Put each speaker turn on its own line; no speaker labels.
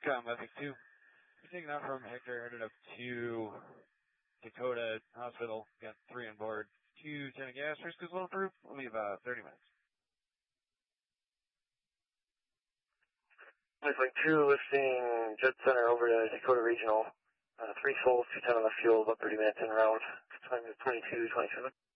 Com, Epic 2. We're taking off from Hector, headed up to Dakota Hospital. Got 3 on board. 210 gas, risk is well approved. We'll leave 30 minutes.
Flight 2, lifting Jet Center over to Dakota Regional. 3 souls, 210 on the fuel, about 30 minutes in route. Time is 22:27.